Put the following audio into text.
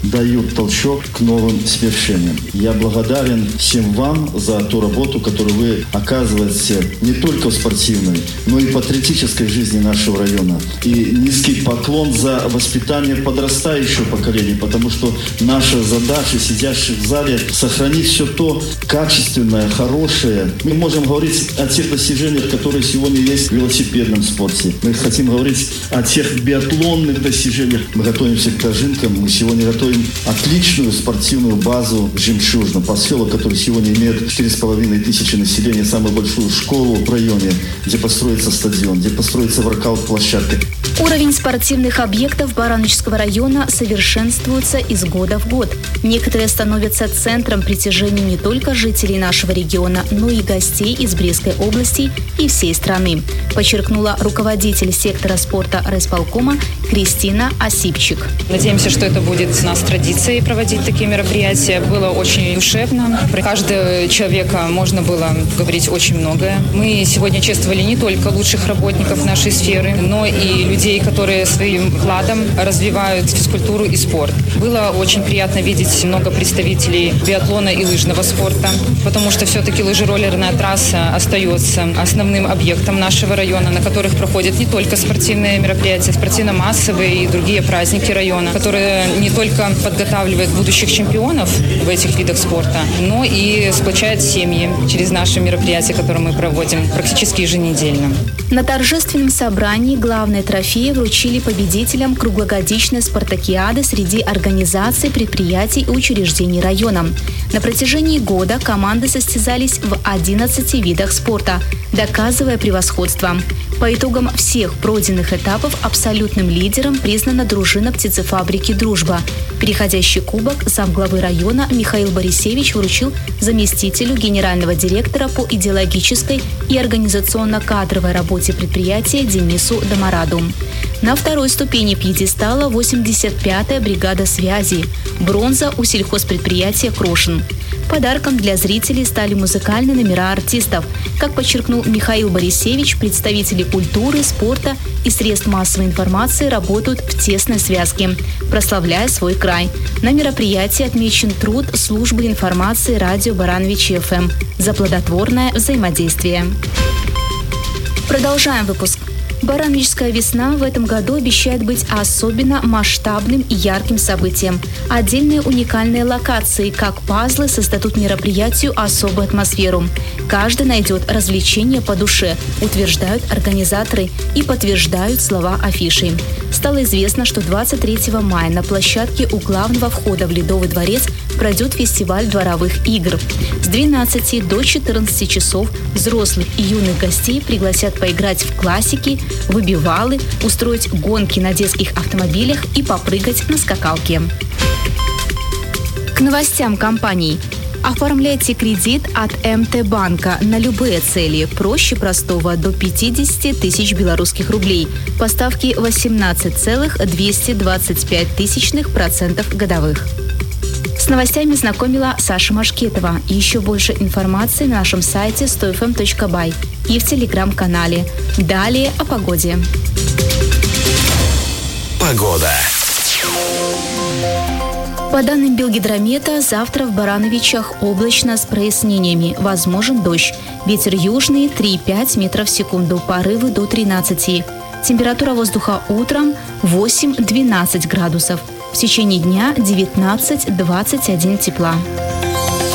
дают толчок к новым свершениям. Я благодарен всем вам за ту работу, которую вы оказываете не только в спортивной, но и патриотической жизни нашего района. И низкий поклон за воспитание подрастающего поколения, потому что наша задача, сидящих в зале, сохранить все то качественное, хорошее. Мы можем говорить о тех достижениях, которые сегодня есть в велосипедном спорте. Мы хотим говорить о тех биатлонных достижениях. Мы готовимся к Тажинкам. Мы сегодня готовим отличную спортивную базу в Жемчужном, поселок, который сегодня имеет 4500 населения, самую большую школу в районе, где построится стадион, где построится воркаут-площадка. Уровень спортивных объектов Барановичского района совершенствуется из года в год. Некоторые становятся центром притяжения не только жителей нашего региона, но и гостей из Брестской области и всей страны, подчеркнула руководитель сектора спорта райисполкома Кристина Осипчик. Надеемся, что это будет у нас традицией проводить такие мероприятия. Было очень душевно. Про каждого человека можно было говорить очень многое. Мы сегодня чествовали не только лучших работников нашей сферы, но и людей, которые своим вкладом развивают физкультуру и спорт. Было очень приятно видеть много представителей биатлона и лыжного спорта, потому что все-таки лыжероллерная трасса остается основным объектом нашего района, на которых проходят не только спортивные мероприятия, спортивно-массовые и другие праздники района, которые не только подготавливают будущих чемпионов в этих видах спорта, но и сплочают семьи через наши мероприятия, которые мы проводим практически еженедельно. На торжественном собрании главные трофеи вручили победителям круглогодичной спартакиады среди организаций, предприятий и учреждений района. На протяжении года команды состязались в 11 видах спорта, доказывая превосходство. По итогам всех пройденных этапов абсолютным лидером признана дружина птицефабрики «Дружба». Переходящий кубок замглавы района Михаил Борисевич вручил заместителю генерального директора по идеологической и организационно-кадровой работе предприятия Денису Домараду. На второй ступени пьедестала 85-я бригада связи. Бронза у сельхозпредприятия «Крошин». Подарком для зрителей стали музыкальные номера артистов. Как подчеркнул Михаил Борисевич, представители культуры, спорта и средств массовой информации работают в тесной связке, прославляя свой край. На мероприятии отмечен труд службы информации радио Барановичи ФМ за плодотворное взаимодействие. Продолжаем выпуск. Барановичская весна в этом году обещает быть особенно масштабным и ярким событием. Отдельные уникальные локации, как пазлы, создадут мероприятию особую атмосферу. Каждый найдет развлечение по душе, утверждают организаторы и подтверждают слова афиши. Стало известно, что 23 мая на площадке у главного входа в Ледовый дворец пройдет фестиваль дворовых игр. С 12 до 14 часов взрослых и юных гостей пригласят поиграть в классики, выбивалы, устроить гонки на детских автомобилях и попрыгать на скакалке. К новостям компаний. Оформляйте кредит от МТ-банка на любые цели. Проще простого до 50 тысяч белорусских рублей. По ставке 18,225% годовых. С новостями знакомила Саша Машкетова. Еще больше информации на нашем сайте 100fm.by и в телеграм-канале. Далее о погоде. Погода. По данным Белгидромета, завтра в Барановичах облачно с прояснениями. Возможен дождь. Ветер южный 3,5 метров в секунду. Порывы до 13. Температура воздуха утром 8-12 градусов. В течение дня 19-21 тепла.